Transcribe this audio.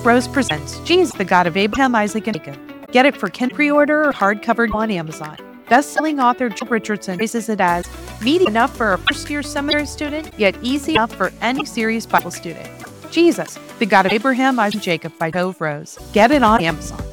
Tove Rose presents Jesus, the God of Abraham, Isaac, and Jacob. Get it for Kindle pre-order or hardcover on Amazon. Best-selling author Joel Richardson praises it as meaty enough for a first-year seminary student, yet easy enough for any serious Bible student. Jesus, the God of Abraham, Isaac, and Jacob by Tove Rose. Get it on Amazon.